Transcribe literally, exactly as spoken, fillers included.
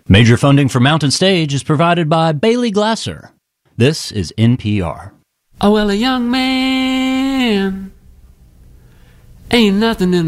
Major funding for Mountain Stage is provided by Bailey Glasser. This is N P R. Oh, well, a young man ain't nothing in